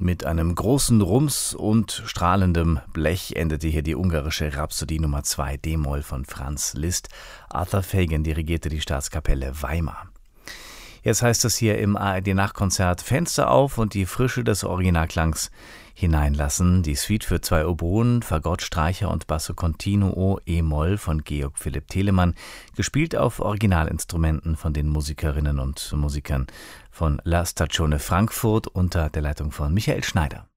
Mit einem großen Rums und strahlendem Blech endete hier die ungarische Rhapsodie Nummer 2 d-Moll von Franz Liszt. Arthur Fagan dirigierte die Staatskapelle Weimar. Jetzt heißt es hier im ARD-Nachkonzert Fenster auf und die Frische des Originalklangs hineinlassen. Die Suite für 2 Oboen, Fagott, Streicher und Basso Continuo e-Moll von Georg Philipp Telemann, gespielt auf Originalinstrumenten von den Musikerinnen und Musikern von La Stazione Frankfurt unter der Leitung von Michael Schneider.